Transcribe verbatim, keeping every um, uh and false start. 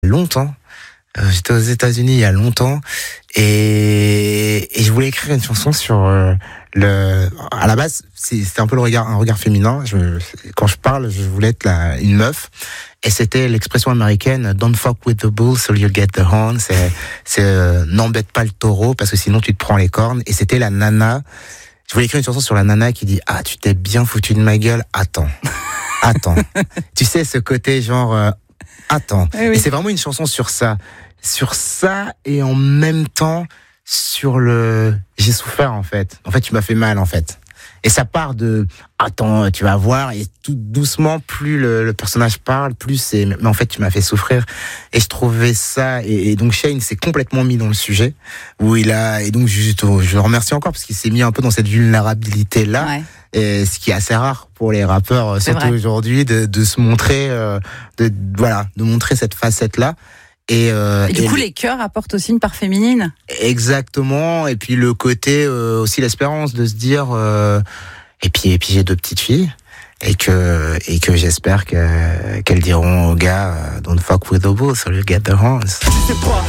longtemps. Euh, j'étais aux États-Unis il y a longtemps et, et je voulais écrire une chanson sur euh, le. À la base, c'est, c'était un peu le regard, un regard féminin. Je, quand je parle, je voulais être la, une meuf. Et c'était l'expression américaine "Don't fuck with the bull, so you'll get the horn". C'est, c'est euh, n'embête pas le taureau parce que sinon tu te prends les cornes. Et c'était la nana. Je voulais écrire une chanson sur la nana qui dit "Ah, tu t'es bien foutu de ma gueule. Attends, attends". Tu sais ce côté genre. Euh, Attends. Oui, oui. Et c'est vraiment une chanson sur ça. Sur ça et en même temps sur le... J'ai souffert en fait. En fait, tu m'as fait mal en fait. Et ça part de... Attends, tu vas voir. Et tout doucement, plus le, le personnage parle, plus c'est... Mais en fait, tu m'as fait souffrir. Et je trouvais ça... Et, et donc Shane s'est complètement mis dans le sujet. Où il a... Et donc, juste, je le remercie encore parce qu'il s'est mis un peu dans cette vulnérabilité-là. Ouais. Et ce qui est assez rare pour les rappeurs, c'est surtout vrai. Aujourd'hui, de, de se montrer, euh, de, voilà, de montrer cette facette-là. Et, euh, et du et coup, les chœurs apportent aussi une part féminine. Exactement. Et puis le côté euh, aussi l'espérance de se dire. Euh, et puis et puis j'ai deux petites filles et que et que j'espère que qu'elles diront aux gars "Don't fuck with the bull, so you get the horns". Je sais pas